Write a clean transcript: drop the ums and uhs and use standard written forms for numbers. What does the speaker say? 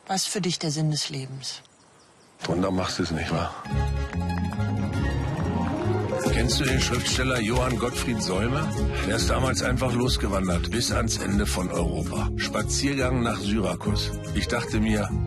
Was ist für dich der Sinn des Lebens? Drunter machst du es nicht, wahr? Kennst du den Schriftsteller Johann Gottfried Säume? Der ist damals einfach losgewandert, bis ans Ende von Europa. Spaziergang nach Syrakus. Ich dachte mir,